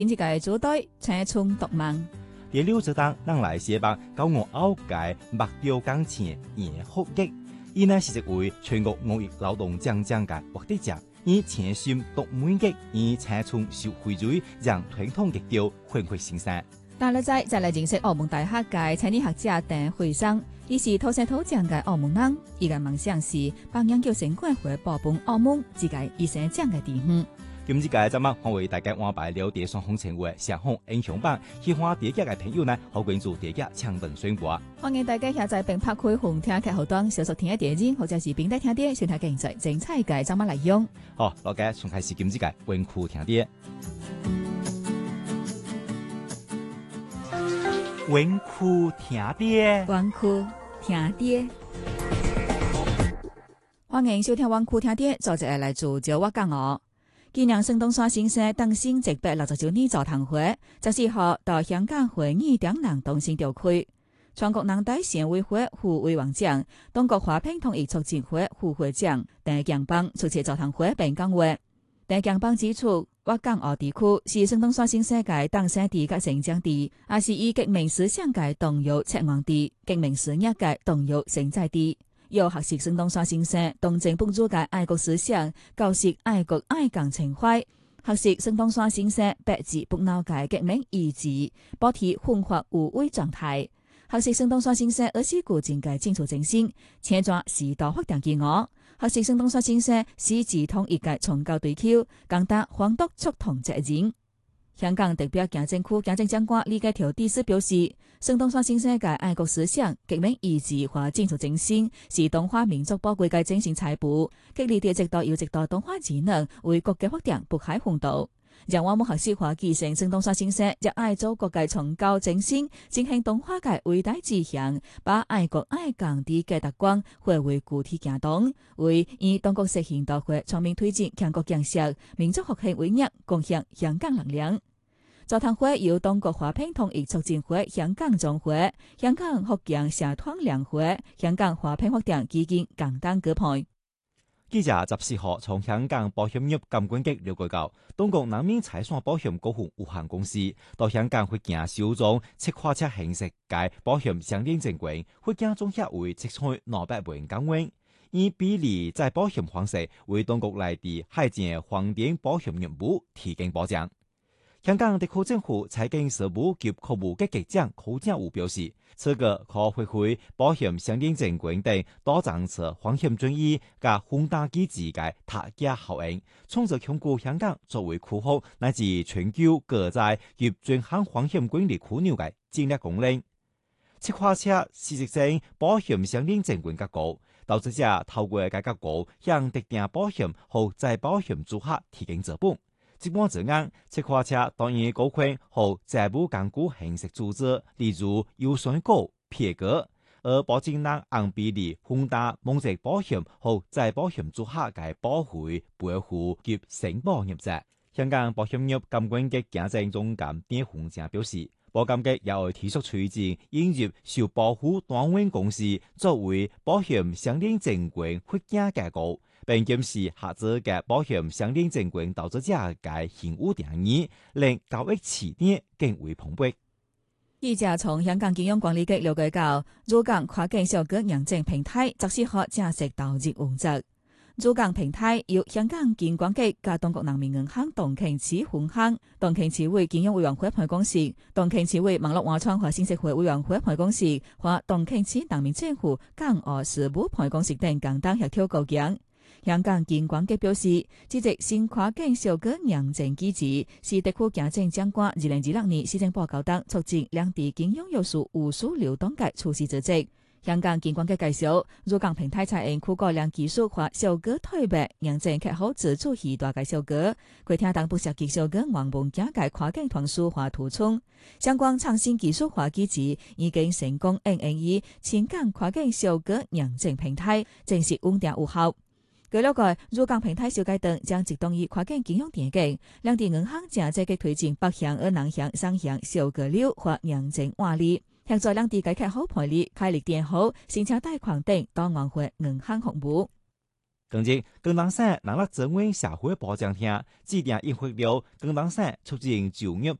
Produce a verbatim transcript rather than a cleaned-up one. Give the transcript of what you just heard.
因此個組隊青春獨夢。 第六則當人來寫幫教我拗解目標鋼前延學益，伊呢是一位全國農業勞動獎獎嘅獲得者，以潛心讀每日以青春受惠水，讓傳統嘅調煥發新生。 但係再再來認識澳門大學嘅青年學者鄧惠生，伊是土生土長嘅澳門人，伊嘅夢想是幫研究成果會保本澳門自個一生長嘅地方。 今日嘅節目，我為大家安排了解雙紅前衛上紅英雄榜，喜歡第一嘅朋友呢，可關注第一搶本宣播。 歡迎大家下載並拍開紅聽劇後端小說聽嘅電影，或者是並帶聽啲選睇競賽精彩嘅節目內容。 好，大家從開始今日嘅文庫聽啲。文庫聽啲， 文庫聽啲。歡迎收聽文庫聽啲，作者係來自趙沃江我。今年聖東山先生登新一百六十周年座談會，十四號到香港會議頂南東新調區，全國人大常委會副委員長、中國華平統一促進會副會長鄧強邦出席座談會並講話。鄧強邦指出，沃港澳地區是聖東山先生嘅誕生地嘅成長地，也是以革命思想嘅動搖策源地、革命事業嘅動搖承載地。要學習聖東山先生東正本主嘅愛國思想，教識愛國愛港情懷；學習聖東山先生百折不撓嘅革命意志，保持奮發無畏狀態；學習聖東山先生二十古前嘅建築精神，前瞻時代發展機我；學習聖東山先生史志統一嘅崇高追求，更達皇德促同責任。香港特別行政區行政長官李家超第四表示，聖東山先生嘅愛國思想、革命意志和建築精神，是東華民族寶貴嘅精神財富，激勵地直到要直到東華智能為國家發展不懈奮鬥。讓我們學習和繼承聖東山先生熱愛祖國嘅崇高精神，踐行東華嘅偉大志向，把愛國愛港的價值觀化為具體行動，為以中國式現代化全面推進強國建設、民族復興偉業貢獻香港能量。座談會由中國華平統一促進會香港總會、香港福建社團聯會、香港華平發展基金共同舉辦。 記者十四號從香港保險業監管局了解到，中國人民財產保險股份有限公司到香港會見首宗赤化車形式嘅保險相連證券，會見總價為七千兩百萬港元，以比例在保險方式為中國內地海境黃電保險業務提供保障。香港特區政府財經事務及庫務局局長柯建武表示，此個可發揮保險相連證券等多層次風險轉移及放大機制嘅塔架效應，從而鞏固香港作為區域乃至全球各在業專項風險管理樞紐嘅戰略功能。赤化車事實上保險相連證券結構，投資者透過該結構向特定保險和再保險組合提供資本。一般而言，赤化車當然高款和債務鞏固形式組織，例如優損高、撇高，而保證人按比例分擔某隻保險和再保險組合嘅保費、賠付及承保業者。香港保險業監管局行政總監鄧洪正表示，保監局也會提出推薦引入受保護單位公司作為保險相連證券發行機構，並檢視合資嘅保險相連證券投資者嘅現有定義，令交易起點更為蓬勃。 記者從香港金融管理局了解到，珠港跨境小額認證平台十四號正式投入運作。珠港平台由香港金管局加中國人民銀行東慶市分行、東慶市委金融委員會辦公室、東慶市委網絡安全和信息會委員會辦公室和東慶市人民政府港澳事務辦公室等共同協調構建。香港金管局表示，這隻新跨境小額認證機制是特區行政長官二零二六年施政報告中促進兩地金融要素無數流動嘅措施之一。香港金管局介紹，珠港平台採用區塊鏈技術化小額退幣認證客戶自主攜帶嘅小額，規定當不涉及小額原文件嘅跨境傳輸化圖充。相關創新技術化機制已經成功應用於前港跨境小額認證平台，正式穩定有效。據了解，珠港平台小階段將集中於跨境金融電競，兩地銀行正積極推進北向和南向雙向小額流或認證換利。協助兩地解決好賠率、開立電號、申請貸款等多元化銀行服務。 近日，廣東省農業政委社會保障廳制定印發了廣東省促進就業